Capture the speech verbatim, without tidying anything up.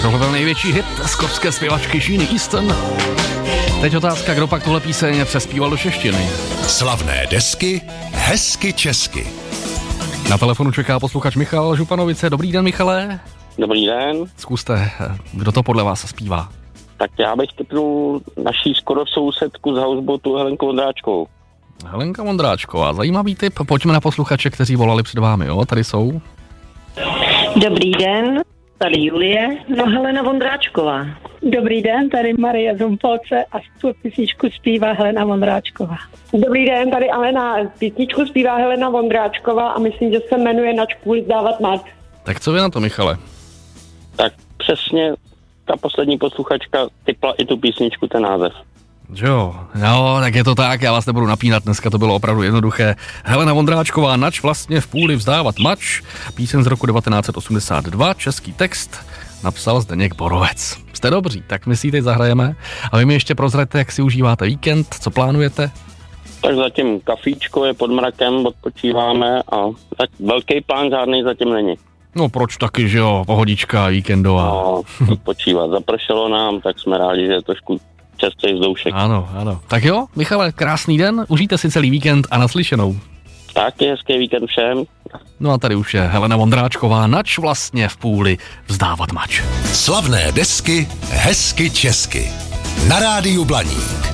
tohle byl největší hit skotské zpěvačky Sheeny Easton. Teď otázka, kdo pak tuhle píseň přespíval do češtiny. Slavné desky, hezky česky. Na telefonu čeká posluchač Michal Županovice. Dobrý den, Michale. Dobrý den. Zkuste, kdo to podle vás zpívá? Tak já bych typnul naší skoro sousedku z Houseboatu Helenku Vondráčkovou. Helenka Vondráčková, zajímavý tip. Pojďme na posluchače, kteří volali před vámi, jo? Tady jsou. Dobrý den, tady Julie, no Helena Vondráčková. Dobrý den, tady Marie Zumpolce a tu písničku zpívá Helena Vondráčková. Dobrý den, tady Alena, písničku zpívá Helena Vondráčková a myslím, že se jmenuje Nač kvůli zdávat mat. Tak co vy na to, Michale? Tak přesně ta poslední posluchačka typla i tu písničku, ten název. Jo, no, tak je to tak, já vás nebudu napínat, dneska to bylo opravdu jednoduché. Helena Vondráčková, Nač vlastně v půli vzdávat mač, píseň z roku devatenáct set osmdesát dva, český text, napsal Zdeněk Borovec. Jste dobří, tak my si ji teď zahrajeme a vy mi ještě prozraďte, jak si užíváte víkend, co plánujete? Tak zatím kafíčko je pod mrakem, odpočíváme a tak velký plán žádný zatím není. No proč taky, že jo, pohodička, víkendová. No, odpočívat, zapršelo nám, tak jsme rádi, že je trošku čerstvý vzdušek. Ano, ano. Tak jo, Michale, krásný den, užijte si celý víkend a naslyšenou. Taky hezký víkend všem. No a tady už je Helena Vondráčková, Nač vlastně v půli vzdávat mač. Slavné desky, hezky česky. Na rádiu Blaník.